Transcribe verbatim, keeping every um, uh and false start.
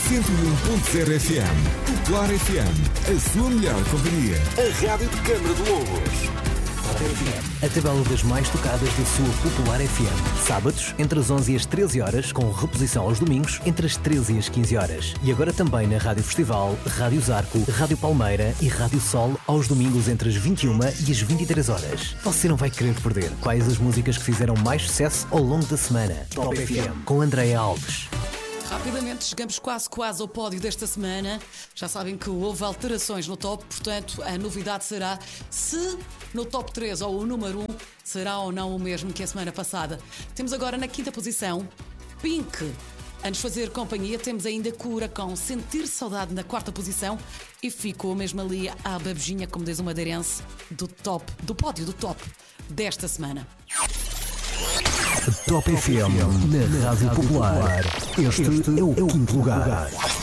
cento e um ponto zero F M. Popular F M, a sua melhor companhia. A rádio de Câmara de Lobos. A tabela das mais tocadas da sua Popular F M. Sábados, entre as onze e as treze horas, com reposição aos domingos, entre as treze e as quinze horas. E agora também na Rádio Festival, Rádio Zarco, Rádio Palmeira e Rádio Sol, aos domingos entre as vinte e uma e as vinte e três horas. Você não vai querer perder quais as músicas que fizeram mais sucesso ao longo da semana. Top F M, com Andréa Alves. Rapidamente chegamos quase quase ao pódio desta semana. Já sabem que houve alterações no top, portanto a novidade será se no top três ou o número um será ou não o mesmo que a semana passada. Temos agora na quinta posição Pink. A nos fazer companhia temos ainda Cura com Sentir Saudade na quarta posição e ficou mesmo ali a babejinha, como diz o madeirense, do top, do pódio do top desta semana. Top F M, na Rádio Popular. Este é o quinto lugar.